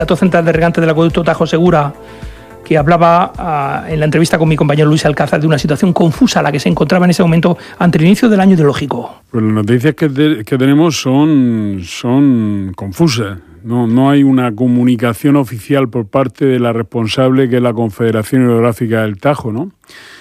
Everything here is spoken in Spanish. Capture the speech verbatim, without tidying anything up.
dato central de regante del acueducto Tajo Segura, que hablaba uh, en la entrevista con mi compañero Luis Alcázar de una situación confusa a la que se encontraba en ese momento ante el inicio del año hidrológico. Pues las noticias que, te, que tenemos son, son confusas. No, no hay una comunicación oficial por parte de la responsable, que es la Confederación Hidrográfica del Tajo, ¿no?